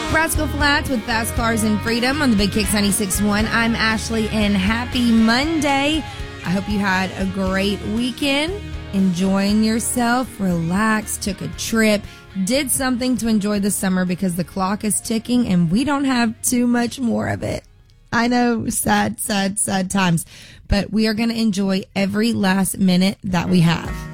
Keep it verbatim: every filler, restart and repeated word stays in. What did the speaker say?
Rascal Flats with Fast Cars and Freedom on the Big Kicks ninety-six point one. I'm Ashley, and happy Monday. I hope you had a great weekend, enjoying yourself, relaxed, took a trip, did something to enjoy the summer because the clock is ticking and we don't have too much more of it. I know, sad, sad, sad times, but we are going to enjoy every last minute that we have.